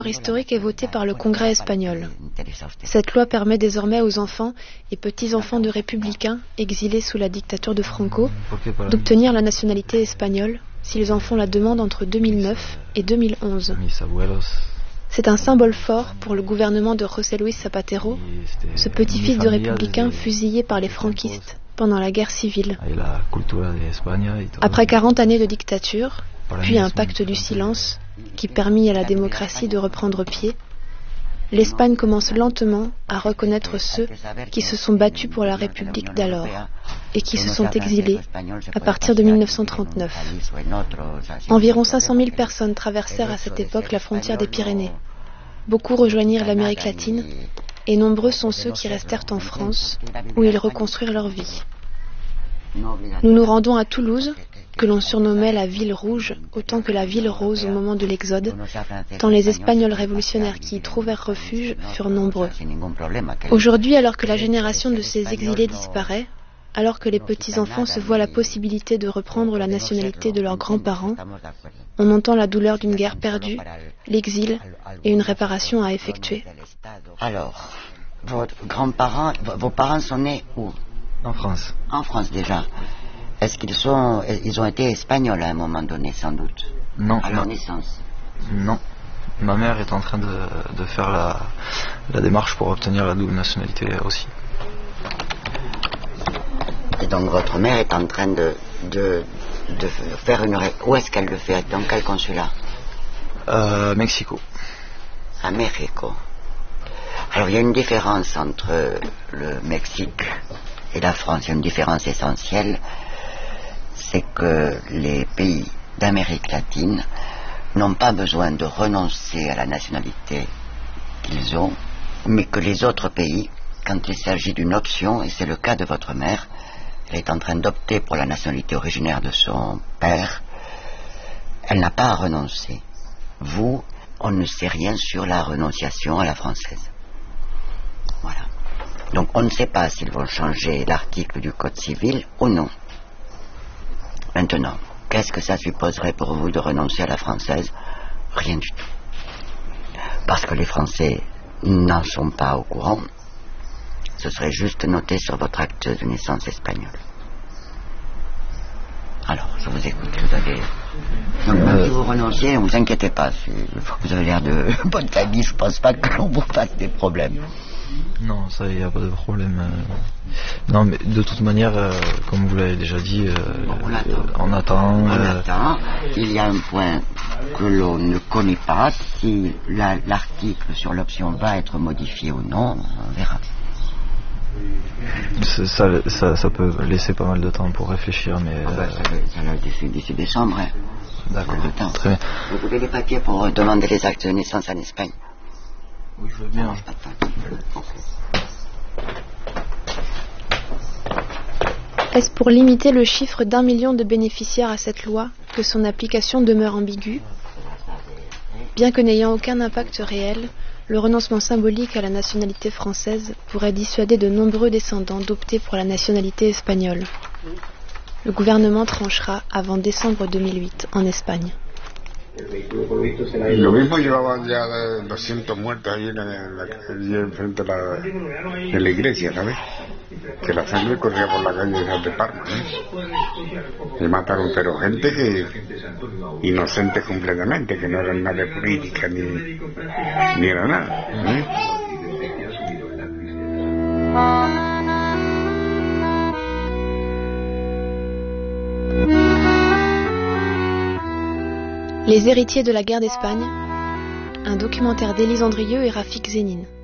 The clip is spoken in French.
historique est votée par le Congrès espagnol. Cette loi permet désormais aux enfants et petits-enfants de républicains exilés sous la dictature de Franco d'obtenir la nationalité espagnole s'ils en font la demande entre 2009 et 2011. C'est un symbole fort pour le gouvernement de José Luis Zapatero, ce petit-fils de républicain fusillé par les franquistes pendant la guerre civile. Après 40 années de dictature, puis un pacte du silence qui permit à la démocratie de reprendre pied, l'Espagne commence lentement à reconnaître ceux qui se sont battus pour la République d'alors et qui se sont exilés à partir de 1939. Environ 500 000 personnes traversèrent à cette époque la frontière des Pyrénées. Beaucoup rejoignirent l'Amérique latine et nombreux sont ceux qui restèrent en France où ils reconstruirent leur vie. Nous nous rendons à Toulouse, que l'on surnommait la ville rouge autant que la ville rose au moment de l'exode, tant les Espagnols révolutionnaires qui y trouvèrent refuge furent nombreux. Aujourd'hui, alors que la génération de ces exilés disparaît, alors que les petits-enfants se voient la possibilité de reprendre la nationalité de leurs grands-parents, on entend la douleur d'une guerre perdue, l'exil et une réparation à effectuer. Alors, vos parents sont nés où? En France. En France déjà. Est-ce ils ont été espagnols à un moment donné, sans doute? Non. À leur naissance? Non. Ma mère est en train de faire la démarche pour obtenir la double nationalité aussi. Et donc votre mère est en train de faire une... Où est-ce qu'elle le fait? Dans quel consulat? Mexico. À Mexico. Alors il y a une différence entre le Mexique et la France. Il y a une différence essentielle. C'est que les pays d'Amérique latine n'ont pas besoin de renoncer à la nationalité qu'ils ont, mais que les autres pays, quand il s'agit d'une option, et c'est le cas de votre mère, elle est en train d'opter pour la nationalité originaire de son père, elle n'a pas à renoncer. Vous, on ne sait rien sur la renonciation à la française. Voilà. Donc on ne sait pas s'ils vont changer l'article du Code civil ou non. Maintenant, qu'est-ce que ça supposerait pour vous de renoncer à la française? Rien du tout. Parce que les Français n'en sont pas au courant. Ce serait juste noté sur votre acte de naissance espagnol. Alors, je vous écoute, vous avez... Donc, même si vous renonciez, ne vous inquiétez pas. Vous avez l'air de bonne famille, je ne pense pas que l'on vous fasse des problèmes. Non, ça, il n'y a pas de problème. Non, mais de toute manière, comme vous l'avez déjà dit, on attend. Il y a un point que l'on ne connaît pas. Si l'article sur l'option va être modifié ou non, on verra. Ça peut laisser pas mal de temps pour réfléchir, mais... ça va d'ici décembre. Hein. D'accord, très bien. Vous voulez les papiers pour demander les actes de naissance en Espagne? Oui, je veux bien. Est-ce pour limiter le chiffre d'1 million de bénéficiaires à cette loi que son application demeure ambiguë? Bien que n'ayant aucun impact réel, le renoncement symbolique à la nationalité française pourrait dissuader de nombreux descendants d'opter pour la nationalité espagnole. Le gouvernement tranchera avant décembre 2008 en Espagne. Lo mismo llevaban ya 200 muertos ahí enfrente de la iglesia, ¿sabes? Que la sangre corría por la calle de Parma, ¿eh? Y mataron pero gente que inocentes completamente, que no eran nada de política ni era nada, ¿eh? Les héritiers de la guerre d'Espagne, un documentaire d'Élise Andrieux et Rafik Zénine.